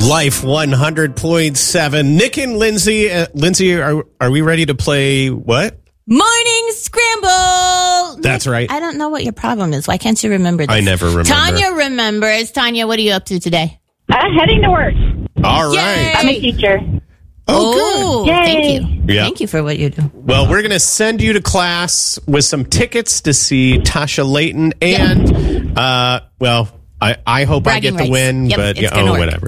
Life 100.7. Nick and Lindsay. Lindsay, are we ready to play what? Morning Scramble. That's right. I don't know what your problem is. Why can't you remember this? I never remember. Tanya remembers. Tanya, what are you up to today? Heading to work. All Yay. right. I'm a teacher. Oh, Yay. Thank you. Yeah. Thank you for what you do. good. Well, we're going to send you to class with some tickets to see Tasha Layton. And, I hope Bragging I get the rights. win, Yep, but it's gonna work. whatever.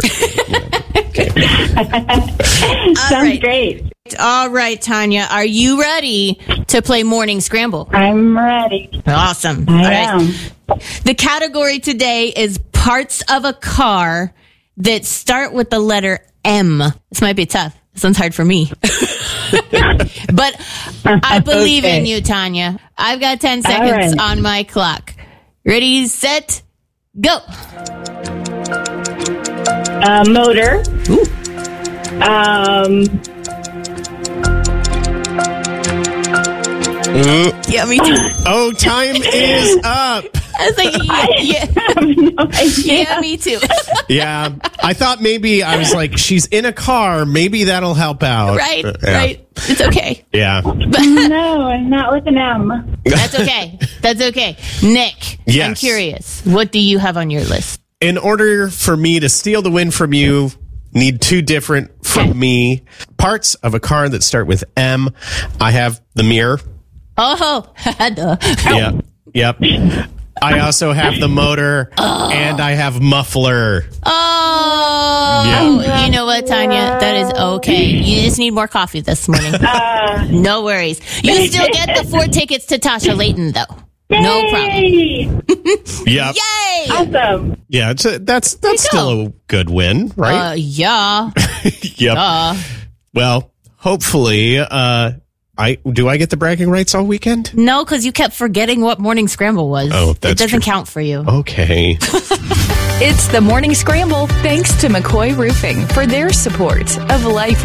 Sounds great. All right, Tanya, are you ready to play Morning Scramble? I'm ready. Awesome. I All right. am. The category today is parts of a car that start with the letter M. This might be tough. This one's hard for me. But I believe in you, Tanya. I've got 10 seconds right. on my clock. Ready, set, go. Motor. Ooh. Yeah, me too. Oh, time is up. I was like, yeah, I have no idea. yeah, me too. Yeah. I thought maybe I was like, she's in a car. Maybe that'll help out. Right, Yeah. right. It's okay. Yeah. No, I'm not with an M. That's okay. That's okay. Nick, Yes. I'm curious. What do you have on your list? In order for me to steal the win from you, need two different from me parts of a car that start with M. I have the mirror. Oh, duh. Yep. Yep. I also have the motor and I have muffler. Oh, Yeah. You know what, Tanya? That is okay. You just need more coffee this morning. No worries. You still get the 4 tickets to Tasha Layton, though. No problem. Yay! Yep. Yay! Awesome. Yeah, that's still a good win, right? Yeah. Yep. Well, hopefully, I get the bragging rights all weekend? No, because you kept forgetting what Morning Scramble was. Oh, that's It doesn't true. count for you. Okay. It's the Morning Scramble, thanks to McCoy Roofing for their support of Life